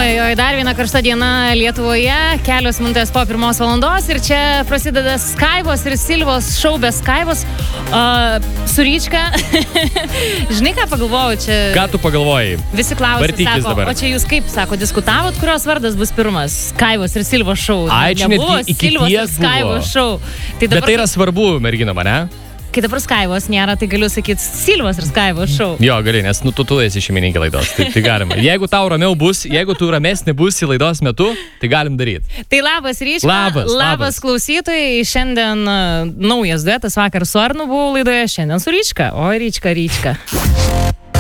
Oi, dar viena karšta diena Lietuvoje, kelios minutės po 1 valandos ir čia prasideda Skaivos ir Silvos šou be Skaivos su Ryčka. Žinai, ką pagalvojau čia? Ką tu pagalvojai? Visi klausia, sako, dabar. O čia jūs kaip, sako, diskutavot, kurios vardas bus pirmas? Skaivos ir Silvos šou. Ai, čia nebuvo iki Silvos ir tiek Skaivos buvo. šou. Tai dabar, Bet tai yra svarbu, merginom, ne? kai dabar Skaivos nėra, tai galiu sakyti Silvos ir Skaivos šou. Jo, gali, nes tu esi šeimininkė laidos, tai galima. Jeigu tau ramiau bus, jeigu tu ramesnė būsi laidos metu, tai galim daryti. Tai labas Ryčka, labas klausytojai, šiandien naujas duetas, vakar su Arnu buvau laidoje, šiandien su Ryčka, o Ryčka.